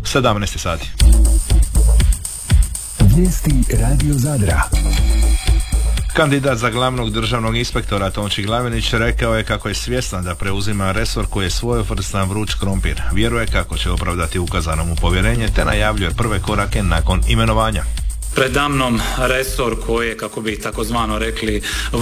17 sati. Vijesti Radio Zadra. Kandidat za glavnog državnog inspektora Tonči Glavinić rekao je kako je svjestan da preuzima resor koji je svojevrstan vruć krompir. Vjeruje kako će opravdati ukazano mu povjerenje te najavljuje prve korake nakon imenovanja. Predamnom resor koji je, kako bi takozvano rekli,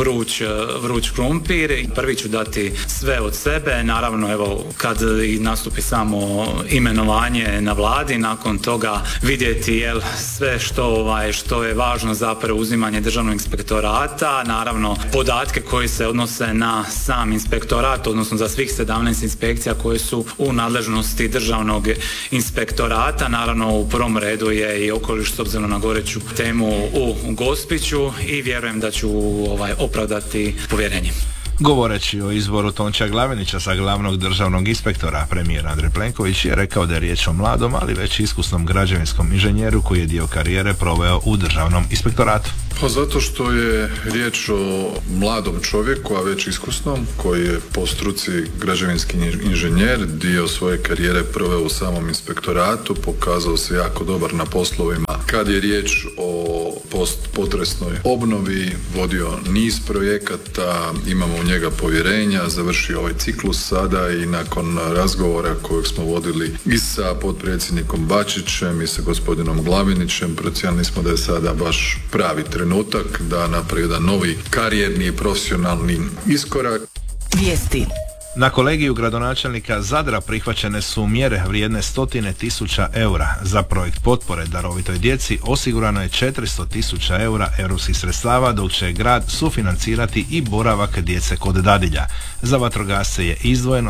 vruć krumpir. Prvi ću dati sve od sebe, naravno evo kad i nastupi samo imenovanje na vladi, nakon toga vidjeti sve što je važno za preuzimanje državnog inspektorata, naravno podatke koji se odnose na sam inspektorat, odnosno za svih 17 inspekcija koje su u nadležnosti državnog inspektorata. Naravno u prvom redu je i okoliš s obzirom na goreću temu u Gospiću i vjerujem da ću opravdati povjerenje. Govoreći o izboru Tončija Glavinića za glavnog državnog inspektora, premijer Andrej Plenković je rekao da je riječ o mladom, ali već iskusnom građevinskom inženjeru koji je dio karijere proveo u državnom inspektoratu. Pa zato što je riječ o mladom čovjeku, a već iskusnom, koji je po struci građevinski inženjer, dio svoje karijere proveo u samom inspektoratu, pokazao se jako dobar na poslovima. Kad je riječ o postpotresnoj obnovi, vodio niz projekata, imamo u njega povjerenja, završio ovaj ciklus sada i nakon razgovora kojeg smo vodili i sa potpredsjednikom Bačićem i sa gospodinom Glavinićem, procijenili smo da je sada baš pravi trenutak da napravi jedan novi karijerni i profesionalni iskorak. Vijesti. Na kolegiju gradonačelnika Zadra prihvaćene su mjere vrijedne 100.000 eura. Za projekt potpore darovitoj djeci osigurano je 400.000 eura europskih sredstava, dok će grad sufinancirati i boravak djece kod dadilja. Za vatrogasce je izdvojeno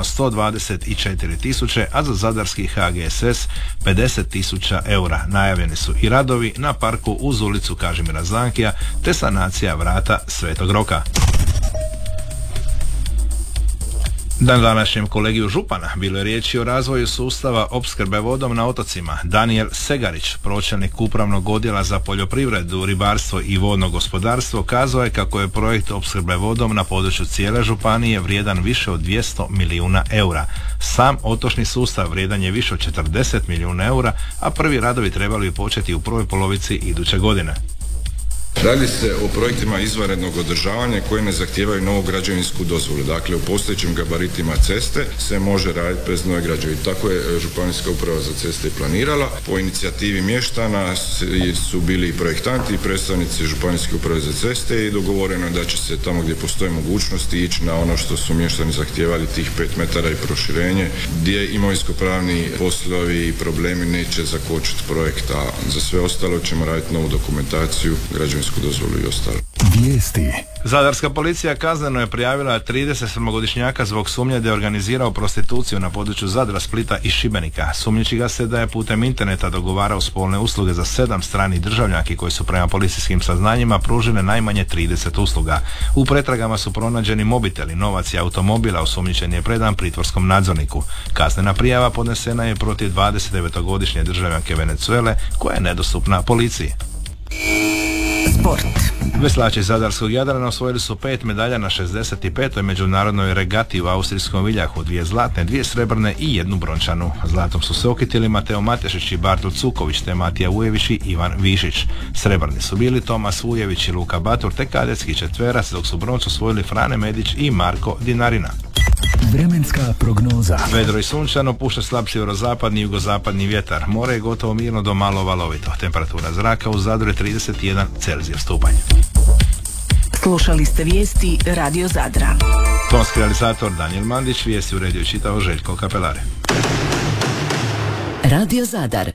124.000, a za zadarski HGSS 50.000 eura. Najavljeni su i radovi na parku uz ulicu Kažimira Zankija te sanacija vrata Svetog Roka. Na današnjem kolegiju župana bilo je riječi o razvoju sustava opskrbe vodom na otocima. Daniel Segarić, pročelnik upravnog odjela za poljoprivredu, ribarstvo i vodno gospodarstvo, kazao je kako je projekt opskrbe vodom na području cijele županije vrijedan više od 200 milijuna eura. Sam otočni sustav vrijedan je više od 40 milijuna eura, a prvi radovi trebali početi u prvoj polovici iduće godine. Radi se o projektima izvanrednog održavanja koji ne zahtijevaju novu građevinsku dozvolu. Dakle, u postojećim gabaritima ceste se može raditi bez nove građevine. Tako je Županijska uprava za ceste planirala. Po inicijativi mještana su bili i projektanti i predstavnici Županijske uprave za ceste i dogovoreno je da će se tamo gdje postoje mogućnosti ići na ono što su mještani zahtijevali, tih 5 metara i proširenje, gdje imovinsko-pravni poslovi i problemi neće zakočiti projekt, a za sve ostalo ćemo raditi novu dokumentaciju, građevinsku dozvolu i ostalo. Vijesti. Zadarska policija kazneno je prijavila 37-godišnjaka zbog sumnje da je organizirao prostituciju na području Zadra, Splita i Šibenika. Sumnjiči ga se da je putem interneta dogovarao spolne usluge za 7 stranih državljanki koji su prema policijskim saznanjima pružile najmanje 30 usluga. U pretragama su pronađeni mobiteli, novac i automobila, osumnjičen je predan pritvorskom nadzorniku. Kaznena prijava podnesena je protiv 29-godišnje državljanke Venezuele koja je nedostupna policiji. Sport. Veslači Zadarskog Jadrana osvojili su 5 medalja na 65. međunarodnoj regati u austrijskom Viljahu, 2 zlatne, 2 srebrne i 1 brončanu. Zlatom su se okitili Mateo Matešić i Bartol Cuković te Matija Vujević i Ivan Višić. Srebrni su bili Tomas Vujević i Luka Batur te kadetski četverac, dok su broncu osvojili Frane Medić i Marko Dinarina. Vremenska prognoza. Vedro i sunčano, puša slab sjeverozapadni i jugozapadni vjetar. More je gotovo mirno do malo valovito. Temperatura zraka u Zadru je 31 Celzijeva stupanj. Slušali ste vijesti Radio Zadra. Tonski realizator Daniel Mandić, vijesti uredio i čitao Željko Kapelare. Radio Zadar